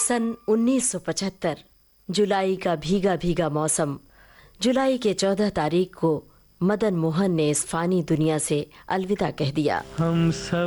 सन 1975 जुलाई का भीगा भीगा मौसम। जुलाई के 14 तारीख को मदन मोहन ने इस फानी दुनिया से अलविदा कह दिया। हम सब